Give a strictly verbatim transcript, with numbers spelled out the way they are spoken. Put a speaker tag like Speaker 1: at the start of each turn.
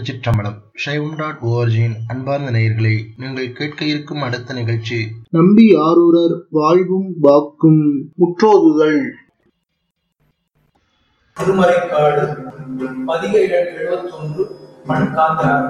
Speaker 1: திருச்சிற்றம்பலம். சைவம் டாட் ஓஆர்ஜியின் அன்பார்ந்த நேயர்களே, நீங்கள் கேட்க இருக்கும் அடுத்த நிகழ்ச்சி
Speaker 2: நம்பி ஆரூரர் வாழ்வும் வாக்கும் முற்றோதுதல்.
Speaker 3: திருமறைக்காடு பதிகை எழுபத்தொன்று மண்காந்த